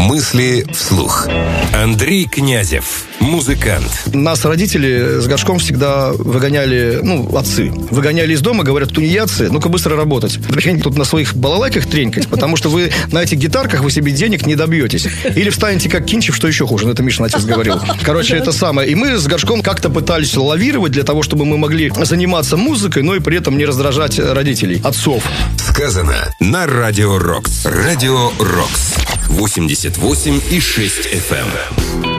Мысли вслух. Андрей Князев, музыкант. Нас родители с горшком всегда выгоняли, отцы, выгоняли из дома, говорят, тунеядцы, ну-ка быстро работать. Прикиньте, тут на своих балалайках тренькать, потому что вы на этих гитарках вы себе денег не добьетесь. Или встанете как Кинчев, что еще хуже. Это Мишин отец говорил. Короче, это самое. И мы с горшком как-то пытались лавировать для того, чтобы мы могли заниматься музыкой, но и при этом не раздражать родителей, отцов. Сказано на Радио Рокс. Радио Рокс. 88,6 FM.